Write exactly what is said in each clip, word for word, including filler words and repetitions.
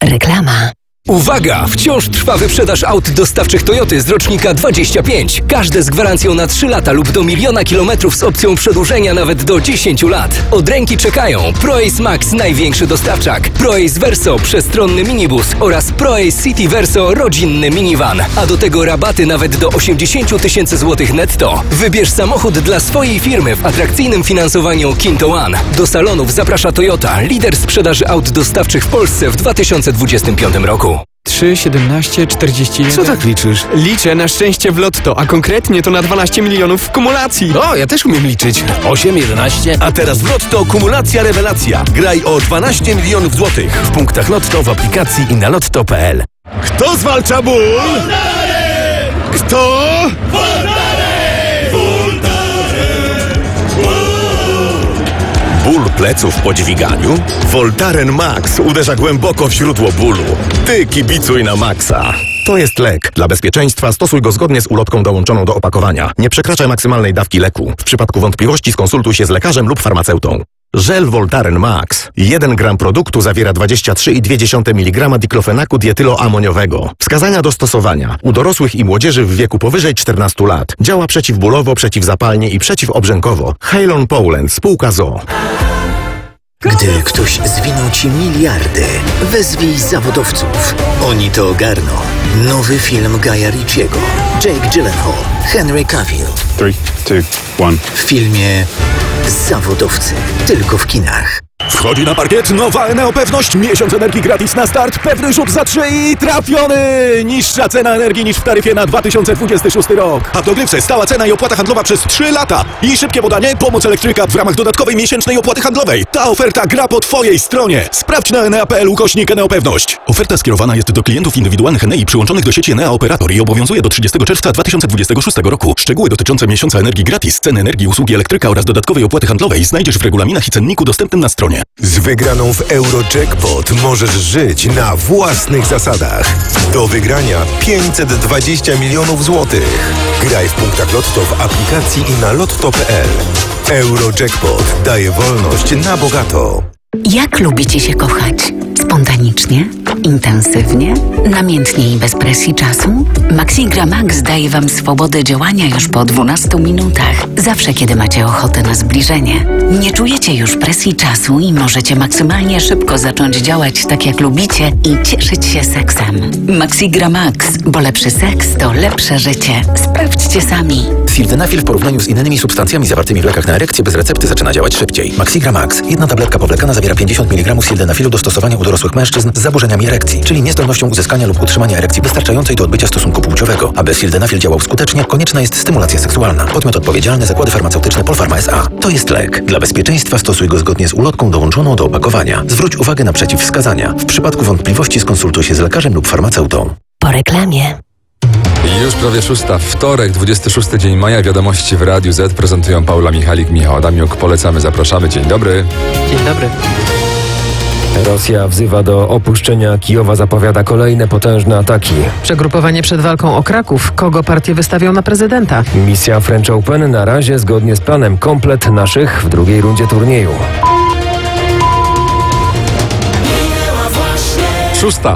Reklama. Uwaga! Wciąż trwa wyprzedaż aut dostawczych Toyoty z rocznika dwadzieścia pięć. Każde z gwarancją na trzy lata lub do miliona kilometrów z opcją przedłużenia nawet do dziesięciu lat. Od ręki czekają ProAce Max, największy dostawczak, ProAce Verso, przestronny minibus oraz ProAce City Verso, rodzinny minivan. A do tego rabaty nawet do osiemdziesiąt tysięcy złotych netto. Wybierz samochód dla swojej firmy w atrakcyjnym finansowaniu Kinto One. Do salonów zaprasza Toyota, lider sprzedaży aut dostawczych w Polsce w dwa tysiące dwudziestym piątym roku. trzy, siedemnaście, czterdzieści jeden. Co tak liczysz? Liczę na szczęście w lotto, a konkretnie to na dwanaście milionów w kumulacji. O, ja też umiem liczyć. osiem, jedenaście. A teraz w Lotto kumulacja rewelacja. Graj o dwanaście milionów złotych. W punktach Lotto, w aplikacji i na lotto kropka p l. Kto zwalcza ból? Voltaren! Kto? Voltaren! Voltaren! Ból pleców po dźwiganiu? Voltaren Max uderza głęboko w źródło bólu. Ty kibicuj na maksa. To jest lek. Dla bezpieczeństwa stosuj go zgodnie z ulotką dołączoną do opakowania. Nie przekraczaj maksymalnej dawki leku. W przypadku wątpliwości skonsultuj się z lekarzem lub farmaceutą. Żel Voltaren Max. jeden gram produktu zawiera dwadzieścia trzy i dwie dziesiąte miligrama diklofenaku dietyloamoniowego. Wskazania do stosowania. U dorosłych i młodzieży w wieku powyżej czternastu lat. Działa przeciwbólowo, przeciwzapalnie i przeciwobrzękowo. Halon Poland, spółka z o o. Gdy ktoś zwinął ci miliardy, wezwij zawodowców. Oni to ogarną. Nowy film Guya Ritchiego. Jake Gyllenhaal, Henry Cavill. trzy, dwa, jeden. W filmie Zawodowcy. Tylko w kinach. Wchodzi na parkiet nowa Eneo Pewność. Miesiąc energii gratis na start. Pewny rzut za trzy i trafiony! Niższa cena energii niż w taryfie na dwa tysiące dwudziesty szósty rok. Autoglypsy, stała cena i opłata handlowa przez trzy lata. I szybkie podanie, pomoc elektryka w ramach dodatkowej miesięcznej opłaty handlowej. Ta oferta gra po twojej stronie. Sprawdź na enea kropka p l ukośnik Eneo Pewność. Oferta skierowana jest do klientów indywidualnych Enei przyłączonych do sieci Enea Operator i obowiązuje do trzydziestego czerwca dwa tysiące dwudziestego szóstego roku. Szczegóły dotyczące miesiąca energii gratis, ceny energii, usługi elektryka oraz dodatkowej opłaty handlowej znajdziesz w regulaminach i cenniku dostępnym na stronie. Z wygraną w Eurojackpot możesz żyć na własnych zasadach. Do wygrania pięćset dwadzieścia milionów złotych. Graj w punktach Lotto w aplikacji i na lotto kropka p l. Eurojackpot daje wolność na bogato. Jak lubicie się kochać? Spontanicznie? Intensywnie? Namiętnie i bez presji czasu? Maxigra Max daje Wam swobodę działania już po dwunastu minutach. Zawsze, kiedy macie ochotę na zbliżenie. Nie czujecie już presji czasu i możecie maksymalnie szybko zacząć działać tak, jak lubicie i cieszyć się seksem. Maxigra Max, bo lepszy seks to lepsze życie. Sprawdźcie sami. Sildenafil w porównaniu z innymi substancjami zawartymi w lekach na erekcję bez recepty zaczyna działać szybciej. Maxigra Max. Jedna tabletka powlekana zawiera pięćdziesiąt miligramów sildenafilu do stosowania u dorosłych mężczyzn z zaburzeniami erekcji, czyli niezdolnością uzyskania lub utrzymania erekcji wystarczającej do odbycia stosunku płciowego. Aby sildenafil działał skutecznie, konieczna jest stymulacja seksualna. Podmiot odpowiedzialny: Zakłady Farmaceutyczne Polpharma S A. To jest lek. Dla bezpieczeństwa stosuj go zgodnie z ulotką dołączoną do opakowania. Zwróć uwagę na przeciwwskazania. W przypadku wątpliwości skonsultuj się z lekarzem lub farmaceutą. Po reklamie. Już prawie szósta, wtorek, dwudziesty szósty dzień maja. Wiadomości w Radiu Z prezentują Paula Michalik, Michał Adamiuk. Polecamy, zapraszamy. Dzień dobry. Dzień dobry. Rosja wzywa do opuszczenia Kijowa, zapowiada kolejne potężne ataki. Przegrupowanie przed walką o Kraków. Kogo partie wystawią na prezydenta? Misja French Open na razie zgodnie z planem. Komplet naszych w drugiej rundzie turnieju. Szósta.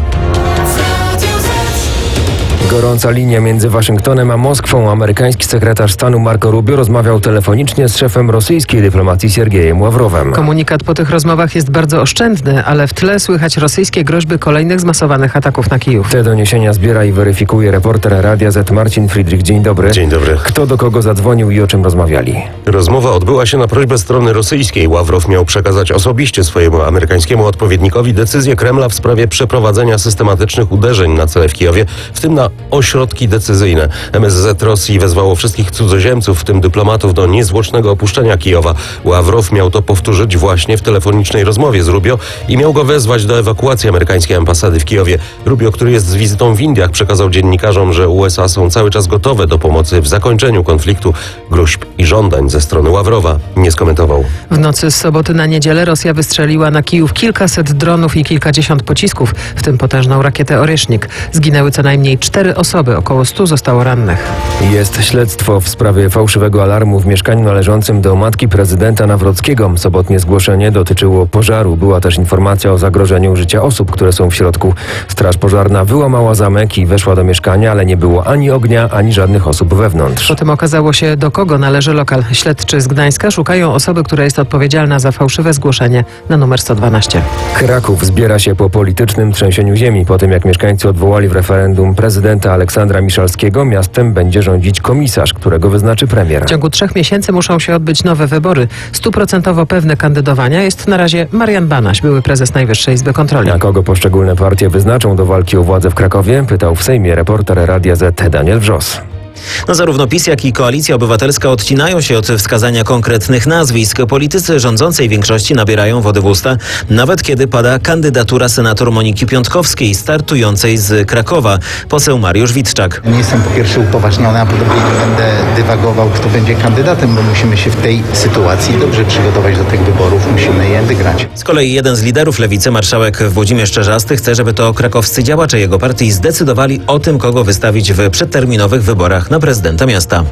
Gorąca linia między Waszyngtonem a Moskwą. Amerykański sekretarz stanu Marco Rubio rozmawiał telefonicznie z szefem rosyjskiej dyplomacji Siergiejem Ławrowem. Komunikat po tych rozmowach jest bardzo oszczędny, ale w tle słychać rosyjskie groźby kolejnych zmasowanych ataków na Kijów. Te doniesienia zbiera i weryfikuje reporter Radia Z Marcin Friedrich. Dzień dobry. Dzień dobry. Kto do kogo zadzwonił i o czym rozmawiali? Rozmowa odbyła się na prośbę strony rosyjskiej. Ławrow miał przekazać osobiście swojemu amerykańskiemu odpowiednikowi decyzję Kremla w sprawie przeprowadzenia systematycznych uderzeń na cele w Kijowie, w tym na ośrodki decyzyjne. M S Z Rosji wezwało wszystkich cudzoziemców, w tym dyplomatów, do niezwłocznego opuszczenia Kijowa. Ławrow miał to powtórzyć właśnie w telefonicznej rozmowie z Rubio i miał go wezwać do ewakuacji amerykańskiej ambasady w Kijowie. Rubio, który jest z wizytą w Indiach, przekazał dziennikarzom, że U S A są cały czas gotowe do pomocy w zakończeniu konfliktu. Gruźb i żądań ze strony Ławrowa nie skomentował. W nocy z soboty na niedzielę Rosja wystrzeliła na Kijów kilkaset dronów i kilkadziesiąt pocisków, w tym potężną rakietę Orysznik. Zginęły co najmniej cztery cztery osoby, około stu zostało rannych. Jest śledztwo w sprawie fałszywego alarmu w mieszkaniu należącym do matki prezydenta Nawrockiego. Sobotnie zgłoszenie dotyczyło pożaru. Była też informacja o zagrożeniu życia osób, które są w środku. Straż pożarna wyłamała zamek i weszła do mieszkania, ale nie było ani ognia, ani żadnych osób wewnątrz. Potem okazało się, do kogo należy lokal. Śledczy z Gdańska szukają osoby, która jest odpowiedzialna za fałszywe zgłoszenie na numer sto dwanaście. Kraków zbiera się po politycznym trzęsieniu ziemi. Po tym, jak mieszkańcy odwołali w referendum prezydenta Aleksandra Miszalskiego, miastem będzie rządzić komisarz, którego wyznaczy premier. W ciągu trzech miesięcy muszą się odbyć nowe wybory. Stuprocentowo pewny kandydowania jest na razie Marian Banaś, były prezes Najwyższej Izby Kontroli. A kogo poszczególne partie wyznaczą do walki o władzę w Krakowie? Pytał w Sejmie reporter Radia Z Daniel Wrzos. No, zarówno PiS, jak i Koalicja Obywatelska odcinają się od wskazania konkretnych nazwisk. Politycy rządzącej większości nabierają wody w usta, nawet kiedy pada kandydatura senator Moniki Piątkowskiej, startującej z Krakowa. Poseł Mariusz Witczak. Nie jestem po pierwsze upoważniony, a po drugie nie będę dywagował, kto będzie kandydatem, bo musimy się w tej sytuacji dobrze przygotować do tych wyborów, musimy je wygrać. Z kolei jeden z liderów lewicy, marszałek Włodzimierz Czerzasty, chce, żeby to krakowscy działacze jego partii zdecydowali o tym, kogo wystawić w przedterminowych wyborach na prezydenta miasta.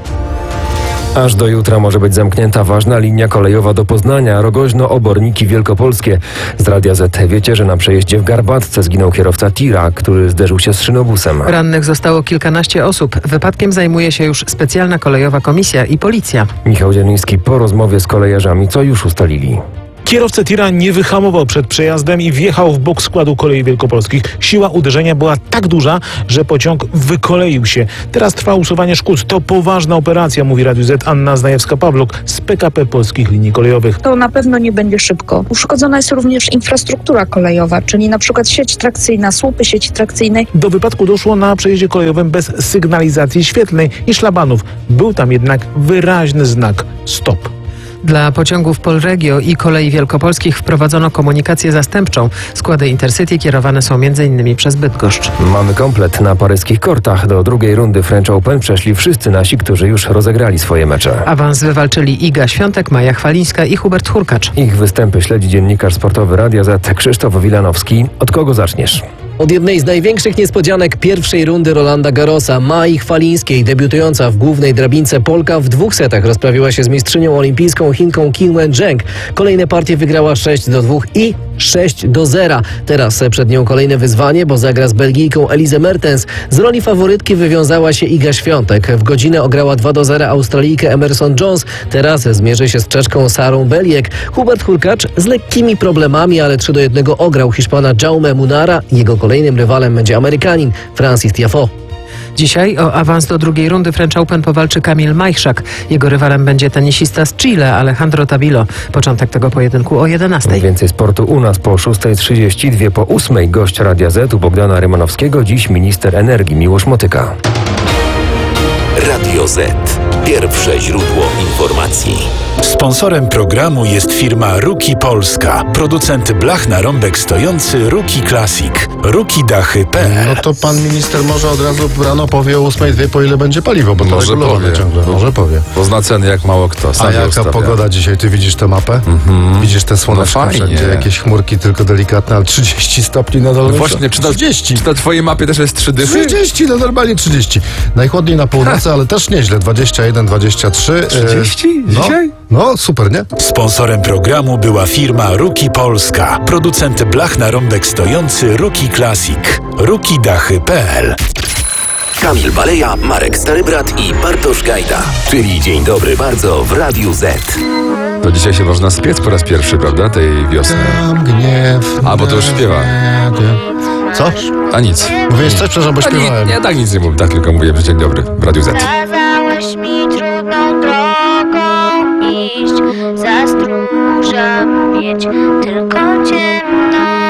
Aż do jutra może być zamknięta ważna linia kolejowa do Poznania, Rogoźno-Oborniki Wielkopolskie. Z Radia Z wiecie, że na przejeździe w Garbatce zginął kierowca tira, który zderzył się z szynobusem. Rannych zostało kilkanaście osób. Wypadkiem zajmuje się już specjalna kolejowa komisja i policja. Michał Zieliński po rozmowie z kolejarzami, co już ustalili. Kierowca tira nie wyhamował przed przejazdem i wjechał w bok składu Kolei Wielkopolskich. Siła uderzenia była tak duża, że pociąg wykoleił się. Teraz trwa usuwanie szkód. To poważna operacja, mówi Radiu Z Anna Znajewska-Pawluk z P K P Polskich Linii Kolejowych. To na pewno nie będzie szybko. Uszkodzona jest również infrastruktura kolejowa, czyli na przykład sieć trakcyjna, słupy sieci trakcyjnej. Do wypadku doszło na przejeździe kolejowym bez sygnalizacji świetlnej i szlabanów. Był tam jednak wyraźny znak stop. Dla pociągów Polregio i Kolei Wielkopolskich wprowadzono komunikację zastępczą. Składy Intercity kierowane są między innymi przez Bydgoszcz. Mamy komplet na paryskich kortach. Do drugiej rundy French Open przeszli wszyscy nasi, którzy już rozegrali swoje mecze. Awans wywalczyli Iga Świątek, Maja Chwalińska i Hubert Hurkacz. Ich występy śledzi dziennikarz sportowy Radia Z Krzysztof Wilanowski. Od kogo zaczniesz? Od jednej z największych niespodzianek pierwszej rundy Rolanda Garrosa, Mai Chwalińskiej, debiutująca w głównej drabince Polka, w dwóch setach rozprawiła się z mistrzynią olimpijską Chinką Qin Wen-zheng. Kolejne partie wygrała sześć do dwóch i sześć do zera. Teraz przed nią kolejne wyzwanie, bo zagra z Belgijką Elise Mertens. Z roli faworytki wywiązała się Iga Świątek. W godzinę ograła dwa do zera Australijkę Emerson Jones. Teraz zmierzy się z Czeszką Sarą Beliek. Hubert Hurkacz z lekkimi problemami, ale trzy do jednego ograł Hiszpana Jaume Munara. Jego kolejnym rywalem będzie Amerykanin Francis Tiafoe. Dzisiaj o awans do drugiej rundy French Open powalczy Kamil Majchrzak. Jego rywalem będzie tenisista z Chile Alejandro Tabilo. Początek tego pojedynku o jedenastej. Więcej sportu u nas po szóstej trzydzieści, dwie po ósmej. Gość Radia Z u Bogdana Rymanowskiego. Dziś minister energii Miłosz Motyka. Radio Z. Pierwsze źródło informacji. Sponsorem programu jest firma Ruki Polska. Producent blach na rąbek stojący Ruki Classic. Ruki Dachy kropka pe el. No to pan minister może od razu rano powie o ósmej dwie, po ile będzie paliwo, bo to Może regulowane powie. ciągle. Może powie. Pozna ceny jak mało kto. Sam A jaka ustawia. pogoda dzisiaj? Ty widzisz tę mapę? Mhm. Widzisz te słoneczka, No fajnie. gdzie jakieś chmurki tylko delikatne, ale trzydzieści stopni na dole. No właśnie, czy na, trzydzieści. czy na twojej mapie też jest trzy dychy? trzydzieści, no normalnie trzydzieści. Najchłodniej na północy, ale też nieźle. dwadzieścia jeden, dwadzieścia trzy. trzydzieści? No, Dzisiaj? no super, nie? Sponsorem programu była firma Ruki Polska. Producent blach na rąbek stojący Ruki Classic. Ruki Dachy kropka pe el. Kamil Baleja, Marek Starybrat i Bartosz Gajda. Czyli Dzień Dobry Bardzo w Radiu Z. To dzisiaj się można spiec po raz pierwszy, prawda? Tej wiosny. Tam gniew. A, bo to już śpiewa. Co? A nic. Mówiłeś coś, przepraszam, bo A śpiewałem. nie, ja tak nic nie mówię, tak tylko mówię, że Dzień Dobry w Radiu Z. Kazałeś mi trudną drogą iść, za stróżem mieć tylko cię